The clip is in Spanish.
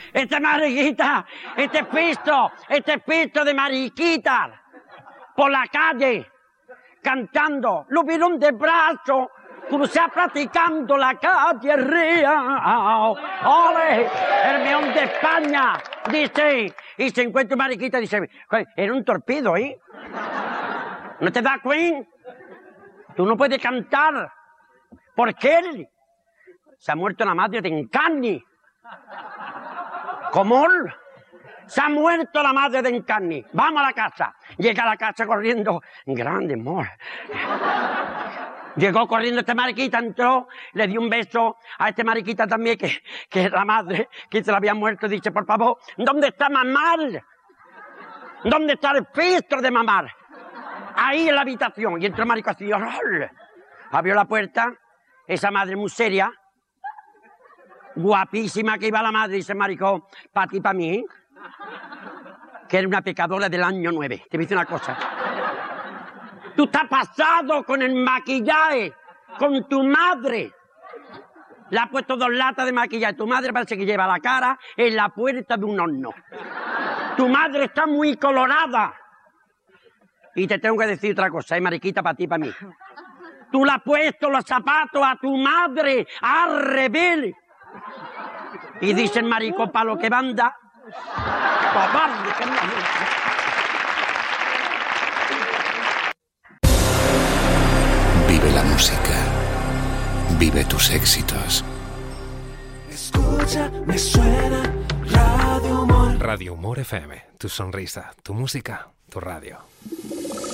Esta mariquita, este pisto de mariquitas por la calle cantando, lo vieron de brazo, como se ha practicando la calle real. ¡Ole! El meón de España, dice, y se encuentra una mariquita, dice, era un torpedo, ¿eh? ¿No te das cuenta? Tú no puedes cantar, porque él se ha muerto la madre de Encarni. ¿Cómo? Se ha muerto la madre de Encarni. Vamos a la casa. Llega a la casa corriendo. Grande, amor. Llegó corriendo esta mariquita, entró, le dio un beso a esta mariquita también, que es la madre, que se la había muerto. Dice, por favor, ¿dónde está mamar? ¿Dónde está el filtro de mamar? Ahí en la habitación. Y entró el marico así, abrió la puerta, esa madre muy seria, guapísima que iba la madre, dice marico, para ti, para mí, que era una pecadora del año 9. Te voy a decir una cosa. Tú estás pasado con el maquillaje, con tu madre. Le ha puesto 2 latas de maquillaje. Tu madre parece que lleva la cara en la puerta de un horno. Tu madre está muy colorada. Y te tengo que decir otra cosa, mariquita, para ti, para mí. Tú le has puesto los zapatos a tu madre al revés. Y dice el marico, para lo que manda. Vive la música. Vive tus éxitos. Escucha, me suena Radio Humor. Radio Humor FM. Tu sonrisa, tu música, tu radio.